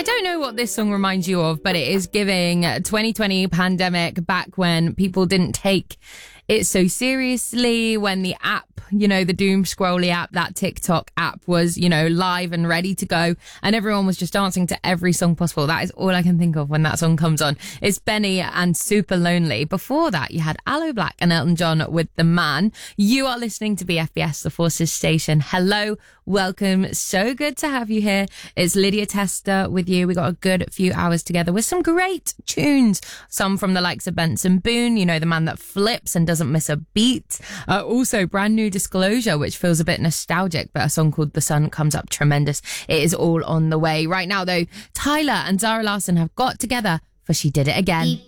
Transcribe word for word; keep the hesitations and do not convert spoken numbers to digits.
don't know what this song reminds you of, but it is giving twenty twenty pandemic, back when people didn't take it so seriously, when the app, you know, the doom scrolly app, that TikTok app was, you know, live and ready to go, and everyone was just dancing to every song possible. That is all I can think of when that song comes on. It's Benny and Super Lonely. Before that, you had Aloe Black and Elton John with The Man. You are listening to B F B S, the Forces Station. Hello, welcome. So good to have you here. It's Lydia Tester with you. We got a good few hours together with some great tunes. Some from the likes of Benson Boone, you know, the man that flips and doesn't miss a beat. Uh, also, brand new Disclosure, which feels a bit nostalgic, but a song called The Sun comes up tremendous. It is all on the way. Right now, though, Tyler and Zara Larsson have got together for She Did It Again.